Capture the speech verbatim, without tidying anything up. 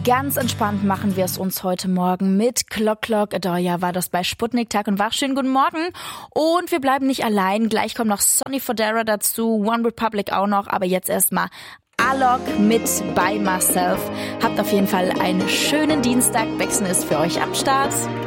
Ganz entspannt machen wir es uns heute Morgen mit Clock Clock Adoya war das bei Sputnik Tag und Wach. Schönen guten Morgen. Und wir bleiben nicht allein. Gleich kommt noch Sonny Fodera dazu, One Republic auch noch. Aber jetzt erstmal Alok mit By Myself. Habt auf jeden Fall einen schönen Dienstag. Bexen ist für euch am Start.